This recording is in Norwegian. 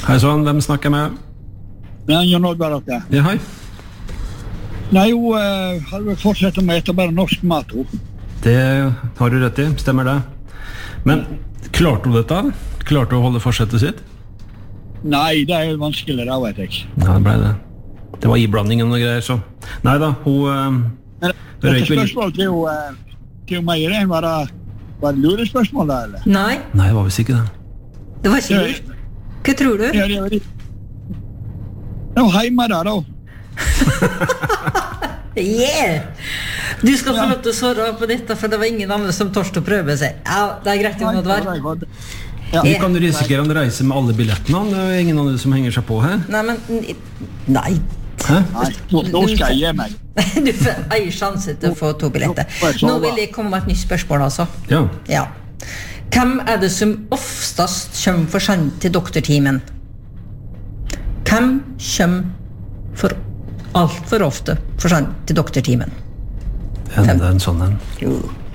Hei sånn, hvem snakker med? Ja, Jan Oddvar dere. Ja, hei. Nei, hun har vel fortsatt med å ete bare norsk mat, hun. Det har du rett i, stemmer det. Men klarte hun dette? Klarte hun å holde forsettet sitt? Nei, det jo vanskelig, da vet jeg. Ja, det ble det. Det var iblandingen og greier, så. Nei da, hun... Dette spørsmålet til meg i den, var det lurespørsmål da, eller? Nei. Nei, det var visst ikke det. Det var ikke lurt. Hva tror du? Ja, det var det. Det var hjemme da, da. Yeah! Du skal få lov til å svare på dette, for det var ingen andre som tørste å prøve seg. Ja, det greit, Jan Oddvar. Ja. Vi kan risikere å reise med alle billettene. Det ingen andre som henger seg på her. Nei, men... Nei. Hæ? Nei, nå skal jeg gi meg. Du får en sjanse til å få 2 billetter. Nå vil jeg komme med et nytt spørsmål, altså. Ja. Hvem det som oftest kommer for sent til doktortimen? Hvem kommer for alt for ofte for sent til doktortimen? Det en sånn en. Jo.